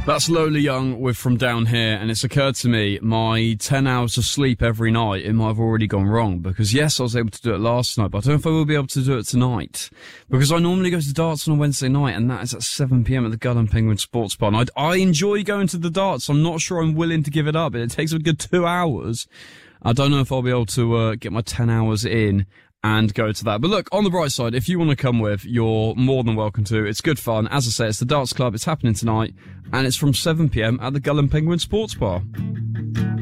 That's Lola Young with From Down Here, and it's occurred to me my 10 hours of sleep every night, it might have already gone wrong, because yes, I was able to do it last night, but I don't know if I will be able to do it tonight, because I normally go to darts on a Wednesday night, and that is at 7 p.m. at the Gull and Penguin Sports Bar, and I enjoy going to the darts. I'm not sure I'm willing to give it up. It takes a good 2 hours. I don't know if I'll be able to get my 10 hours in and go to that. But look, on the bright side, if you want to come with, you're more than welcome to. It's good fun. As I say, it's the Darts Club. It's happening tonight, and it's from 7 p.m. at the Gull and Penguin Sports Bar.